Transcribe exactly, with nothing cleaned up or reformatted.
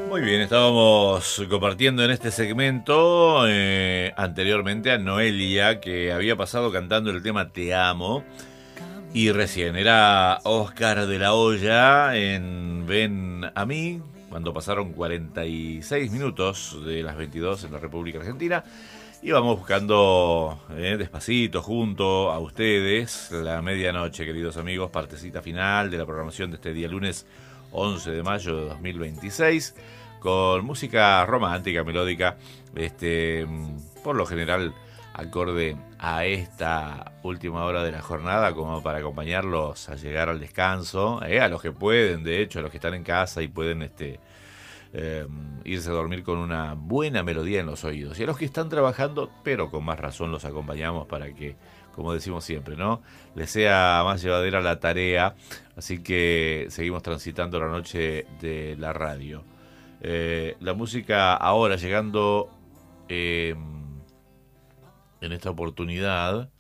Muy bien, estábamos compartiendo en este segmento eh, anteriormente a Noelia, que había pasado cantando el tema Te Amo, y recién era Oscar de la Hoya en Ven a mí, cuando pasaron cuarenta y seis minutos de las veintidós en la República Argentina. Y vamos buscando eh, despacito, junto a ustedes, la medianoche, queridos amigos, partecita final de la programación de este día lunes once de mayo de dos mil veintiséis, con música romántica, melódica, este, por lo general acorde a esta última hora de la jornada, como para acompañarlos a llegar al descanso, eh, a los que pueden, de hecho, a los que están en casa y pueden este, eh, irse a dormir con una buena melodía en los oídos. Y a los que están trabajando, pero con más razón los acompañamos para que, como decimos siempre, ¿no?, les sea más llevadera la tarea. Así que seguimos transitando la noche de la radio. Eh, la música ahora llegando eh, en esta oportunidad